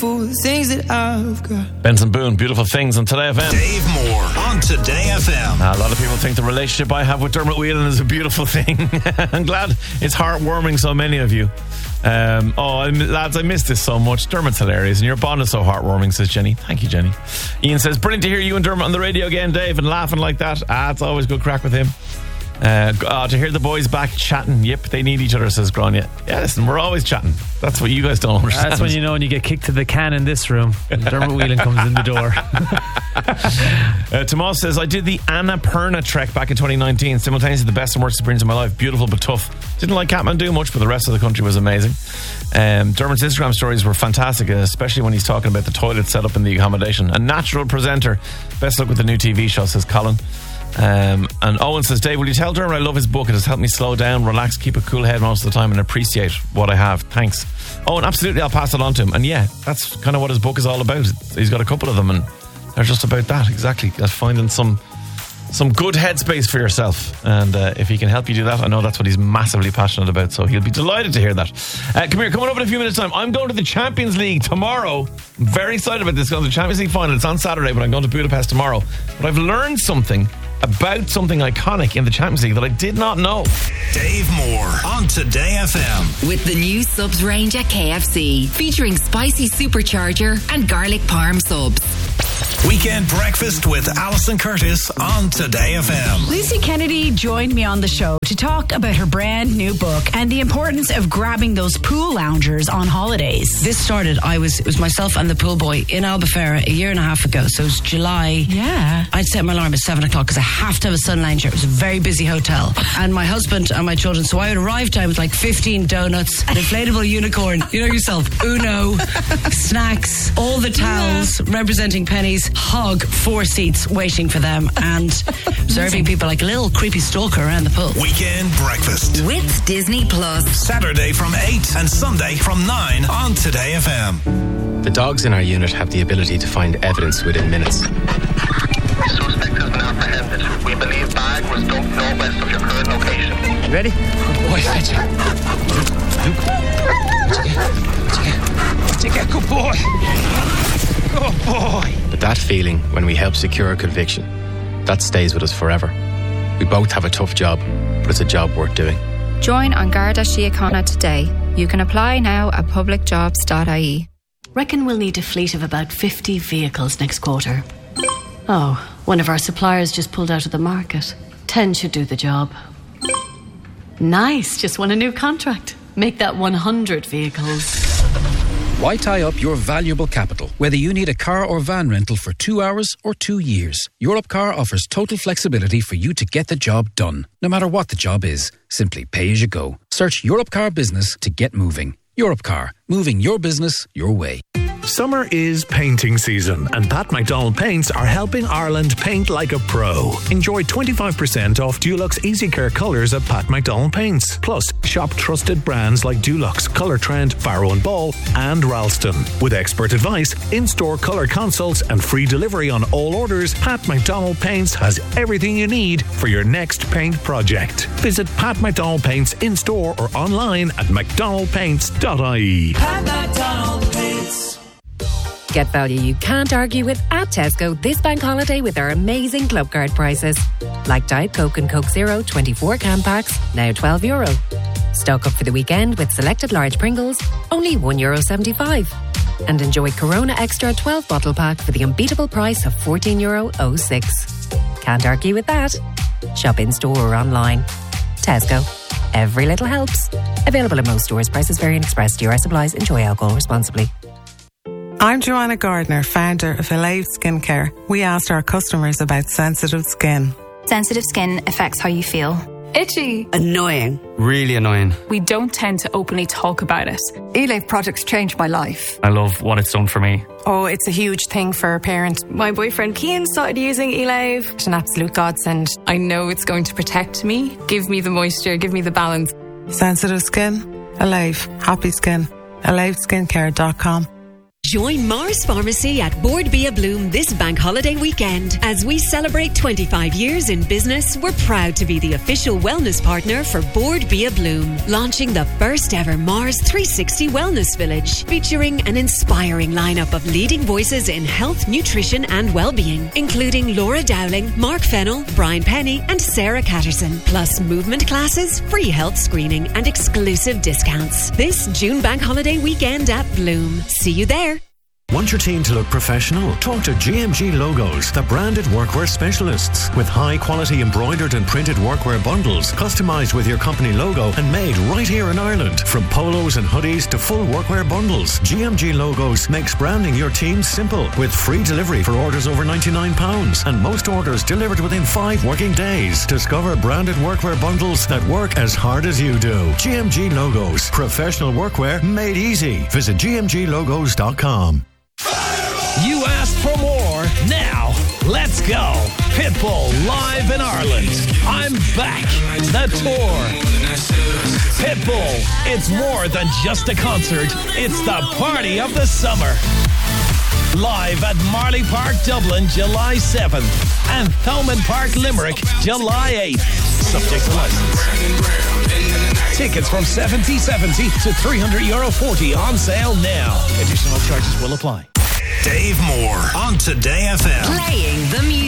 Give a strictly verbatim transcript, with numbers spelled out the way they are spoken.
beautiful things that I've got. Benson Boone, Beautiful Things on Today F M. Dave Moore on Today F M. A lot of people think the relationship I have with Dermot Whelan is a beautiful thing. I'm glad it's heartwarming so many of you. Um, oh, I'm, lads, I miss this so much. Dermot's hilarious and your bond is so heartwarming, says Jenny. Thank you, Jenny. Ian says, brilliant to hear you and Dermot on the radio again, Dave, and laughing like that. Ah, it's always good crack with him. Uh, oh, to hear the boys back chatting. Yep, they need each other, says Grania. Yeah, listen, we're always chatting. That's what you guys don't understand. That's when you know when you get kicked to the can in this room. Dermot Whelan comes in the door. uh, Tomas says, I did the Annapurna trek back in twenty nineteen. Simultaneously the best and worst experience of my life. Beautiful but tough. Didn't like Kathmandu much, but the rest of the country was amazing. Um, Dermot's Instagram stories were fantastic, especially when he's talking about the toilet set up in the accommodation. A natural presenter. Best luck with the new T V show, says Colin. Um, and Owen says, Dave, will you tell Dermot I love his book? It has helped me slow down, relax, keep a cool head most of the time and appreciate what I have. Thanks. Owen, absolutely, I'll pass it on to him. And yeah, that's kind of what his book is all about. He's got a couple of them and they're just about that, exactly. Finding some some good headspace for yourself. And uh, if he can help you do that, I know that's what he's massively passionate about, so he'll be delighted to hear that. Uh, come here, coming up in a few minutes' time, I'm going to the Champions League tomorrow. I'm very excited about this. Going to the Champions League final. It's on Saturday, but I'm going to Budapest tomorrow. But I've learned something about something iconic in the Champions League that I did not know. Dave Moore on Today F M. With the new subs range at K F C, featuring spicy supercharger and garlic parm subs. Weekend breakfast with Alison Curtis on Today F M. Lucy Kennedy joined me on the show to talk about her brand new book and the importance of grabbing those pool loungers on holidays. This started, I was, it was myself and the pool boy in Albufeira a year and a half ago. So it was July. Yeah. I'd set my alarm at seven o'clock because I have to have a sun lounger. It was a very busy hotel. And my husband and my children, so I would arrive time with like fifteen donuts, an inflatable unicorn, you know yourself, Uno, snacks, all the towels representing pennies, hug four seats waiting for them, and serving people like a little creepy stalker around the pool. Weekend breakfast with Disney Plus. Saturday from eight and Sunday from nine on Today F M. The dogs in our unit have the ability to find evidence within minutes. The suspect has been apprehended. We believe bag was dumped northwest of your current location. You ready? Good boy, Fetcher. Take it, good boy. Good boy. But that feeling when we help secure a conviction, that stays with us forever. We both have a tough job, but it's a job worth doing. Join An Garda Síochána today. You can apply now at public jobs dot I E. Reckon we'll need a fleet of about fifty vehicles next quarter. Oh, one of our suppliers just pulled out of the market. Ten should do the job. Nice, just won a new contract. Make that one hundred vehicles. Why tie up your valuable capital, whether you need a car or van rental for two hours or two years? Europcar offers total flexibility for you to get the job done. No matter what the job is, simply pay as you go. Search Europcar Business to get moving. Europcar, moving your business your way. Summer is painting season, and Pat McDonald Paints are helping Ireland paint like a pro. Enjoy twenty-five percent off Dulux Easy Care colours at Pat McDonald Paints. Plus, shop trusted brands like Dulux, Colour Trend, Farrow and Ball, and Ralston. With expert advice, in-store colour consults, and free delivery on all orders, Pat McDonald Paints has everything you need for your next paint project. Visit Pat McDonald Paints in-store or online at mcdonald paints dot I E. Pat McDonald Paints. Get value you can't argue with at Tesco this bank holiday with our amazing club card prices. Like Diet Coke and Coke Zero twenty-four can packs, now twelve euro. Stock up for the weekend with selected large Pringles, only one euro seventy-five. And enjoy Corona Extra twelve bottle pack for the unbeatable price of fourteen euro oh six. Can't argue with that. Shop in store or online. Tesco. Every little helps. Available in most stores. Prices vary and express. D R S supplies. Enjoy alcohol responsibly. I'm Joanna Gardner, founder of Elave Skincare. We asked our customers about sensitive skin. Sensitive skin affects how you feel. Itchy. Annoying. Really annoying. We don't tend to openly talk about it. Elave products changed my life. I love what it's done for me. Oh, it's a huge thing for a parent. My boyfriend Cian started using Elave. It's an absolute godsend. I know it's going to protect me, give me the moisture, give me the balance. Sensitive skin? Elave. Happy skin. elave skincare dot com. Join Mars Pharmacy at Board Bia Bloom this bank holiday weekend. As we celebrate twenty-five years in business, we're proud to be the official wellness partner for Board Bia Bloom, launching the first ever Mars three sixty Wellness Village, featuring an inspiring lineup of leading voices in health, nutrition and well-being, including Laura Dowling, Mark Fennell, Brian Penny and Sarah Catterson, plus movement classes, free health screening and exclusive discounts. This June bank holiday weekend at Bloom. See you there. Want your team to look professional? Talk to G M G Logos, the branded workwear specialists. With high-quality embroidered and printed workwear bundles, customised with your company logo and made right here in Ireland. From polos and hoodies to full workwear bundles, G M G Logos makes branding your team simple, with free delivery for orders over ninety-nine pounds and most orders delivered within five working days. Discover branded workwear bundles that work as hard as you do. G M G Logos, professional workwear made easy. Visit g m g logos dot com. You asked for more. Now, let's go. Pitbull live in Ireland. I'm back. The tour. Pitbull, it's more than just a concert. It's the party of the summer. Live at Marley Park, Dublin, July seventh. And Thomond Park, Limerick, July eighth. Subject to license. Tickets from seventy seventy to three hundred euro forty on sale now. Additional charges will apply. Dave Moore on Today F M. Playing the music.